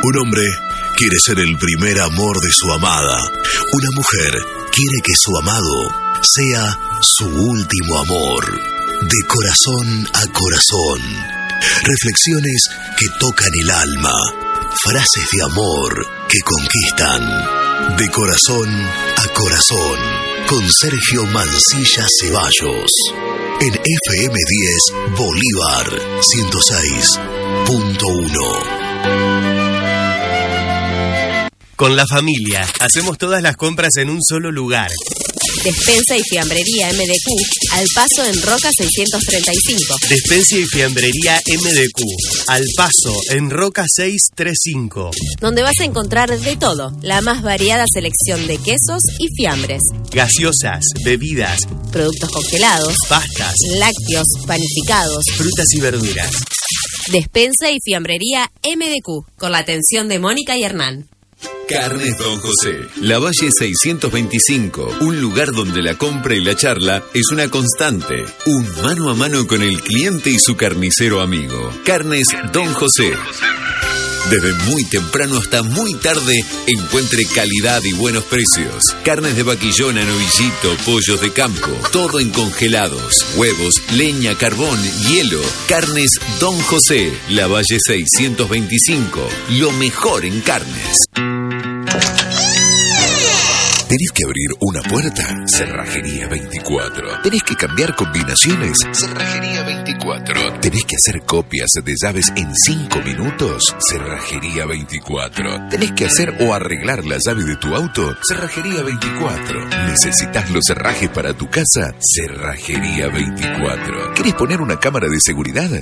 Un hombre quiere ser el primer amor de su amada. Una mujer quiere que su amado sea su último amor. De corazón a corazón. Reflexiones que tocan el alma. Frases de amor que conquistan. De corazón a corazón. Con Sergio Mancilla Ceballos. En FM 10 Bolívar 106.1. Con la familia, hacemos todas las compras en un solo lugar. Despensa y fiambrería MDQ, al paso en Roca 635. Despensa y fiambrería MDQ, al paso en Roca 635. Donde vas a encontrar de todo, la más variada selección de quesos y fiambres. Gaseosas, bebidas, productos congelados, pastas, lácteos, panificados, frutas y verduras. Despensa y fiambrería MDQ, con la atención de Mónica y Hernán. Carnes Don José, La Valle 625, un lugar donde la compra y la charla es una constante, un mano a mano con el cliente y su carnicero amigo. Carnes Don José. Desde muy temprano hasta muy tarde, encuentre calidad y buenos precios. Carnes de vaquillona, novillito, pollos de campo, todo en congelados, huevos, leña, carbón, hielo. Carnes Don José, La Valle 625, lo mejor en carnes. ¿Tenés que abrir una puerta? Cerrajería 24. ¿Tenés que cambiar combinaciones? Cerrajería 24. ¿Tenés que hacer copias de llaves en 5 minutos? Cerrajería 24. ¿Tenés que hacer o arreglar la llave de tu auto? Cerrajería 24. ¿Necesitas los cerrajes para tu casa? Cerrajería 24. ¿Querés poner una cámara de seguridad?